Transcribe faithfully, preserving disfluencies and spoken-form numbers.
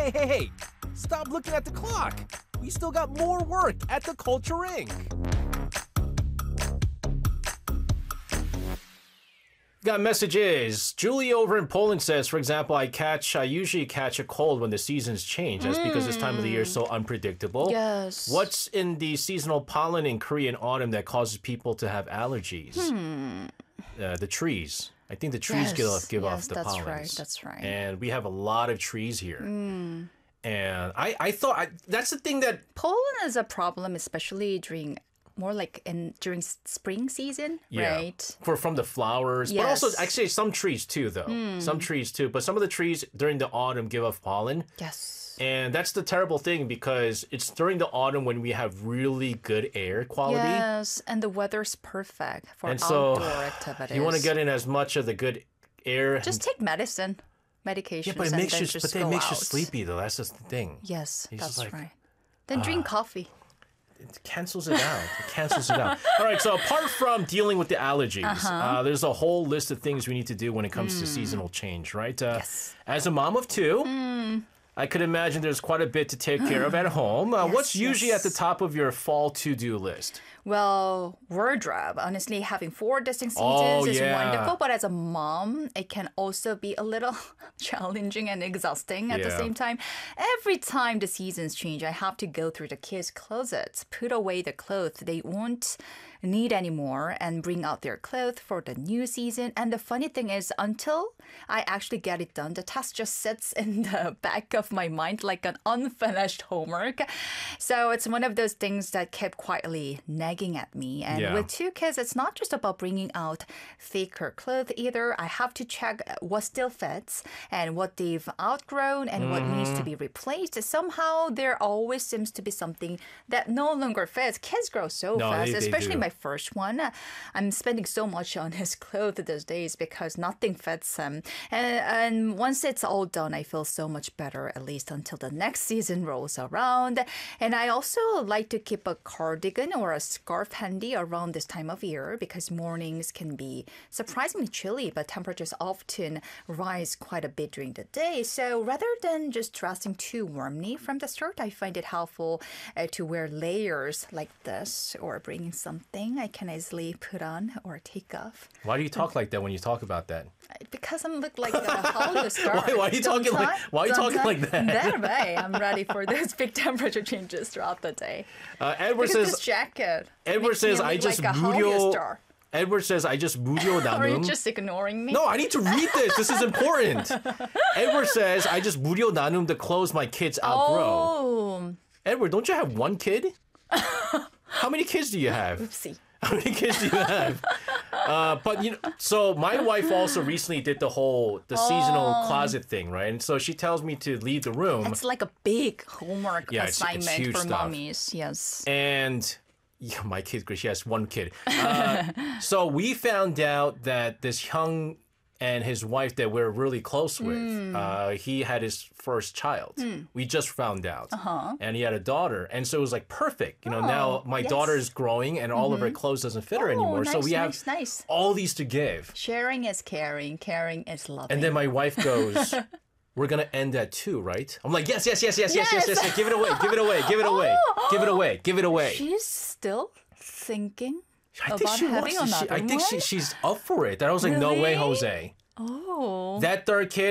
Hey, hey, hey! Stop looking at the clock! We still got more work at the Culture Incorporated. Got messages. Julie over in Poland says, for example, I catch, I usually catch a cold when the seasons change. That's mm. because this time of the year is so unpredictable. Yes. What's in the seasonal pollen in Korean autumn that causes people to have allergies? Hmm. Uh, the trees. I think the trees yes. give off, give yes, off the that's pollens. Right, that's right. And we have a lot of trees here. Mm. And I, I thought, I, that's the thing that... Pollen is a problem, especially during... more like in during spring season, yeah. right? For from the flowers, yes. but also actually some trees too, though. Mm. Some trees too, but some of the trees during the autumn give off pollen. Yes, and that's the terrible thing because it's during the autumn when we have really good air quality. Yes, and the weather's perfect for and so, outdoor activities. You want to get in as much of the good air. Just take medicine, medications, yeah, but it and makes then you, just but go it makes out. you sleepy though. That's just the thing. Yes, It's that's like, right. Then drink uh, coffee. It cancels it out. It cancels it out. All right, so apart from dealing with the allergies, uh-huh. uh, there's a whole list of things we need to do when it comes mm. to seasonal change, right? Uh, yes. As a mom of two, mm. I could imagine there's quite a bit to take care of at home. Uh, yes, what's usually yes. at the top of your fall to-do list? Well, wardrobe. Honestly, having four distinct seasons oh, is yeah. wonderful, but as a mom, it can also be a little challenging and exhausting at yeah. the same time. Every time the seasons change, I have to go through the kids' closets, put away the clothes they won't need anymore, and bring out their clothes for the new season. And the funny thing is, until I actually get it done, the task just sits in the back of my mind like an unfinished homework. So it's one of those things that kept quietly nagging at me. And yeah. with two kids, it's not just about bringing out thicker clothes either. I have to check what still fits and what they've outgrown and mm. what needs to be replaced. Somehow there always seems to be something that no longer fits. Kids grow so no, fast, they, they especially do. my first one. I'm spending so much on his clothes these days because nothing fits him. And, and once it's all done, I feel so much better, at least until the next season rolls around. And I also like to keep a cardigan or a scarf handy around this time of year because mornings can be surprisingly chilly, but temperatures often rise quite a bit during the day. So rather than just dressing too warmly from the start, I find it helpful uh, to wear layers like this or bringing something I can easily put on or take off. Why do you talk like that when you talk about that? Because I'm look like a Hollywood star. why, why are you talking like Why are you talking like that? That way, I'm ready for those big temperature changes throughout the day. Uh, Edward because says. This jacket. Edward says I just like 무료. Edward says I just 무료 나눔. Are you just ignoring me? No, I need to read this. This is important. Edward says I just 무료 나눔 the clothes my kids outgrow. Oh. Edward, don't you have one kid? How many kids do you have? Oopsie. How many kids do you have? Uh, but you know, so my wife also recently did the whole the seasonal oh. closet thing, right? And so she tells me to leave the room. It's like a big homework yeah, assignment it's, it's huge for stuff. mommies. Yes. And yeah, my kid's great. She has one kid. Uh, so we found out that this young and his wife that we're really close with, mm. uh, he had his first child. Mm. We just found out. Uh-huh. And he had a daughter. And so it was like perfect. You know, oh, now my yes. daughter is growing and all mm-hmm. of her clothes doesn't fit her oh, anymore. Nice, so we nice, have nice. all these to give. Sharing is caring. Caring is loving. And then my wife goes, we're going to end at two, right? I'm like, yes, yes, yes, yes, yes, yes, yes, yes. Give it away, give it away, give it away, give it away, give it away. She's still thinking I think about she having wants to, another she, I think one? she, she's up for it. And I was like, really? no way, Jose. Oh. That third kid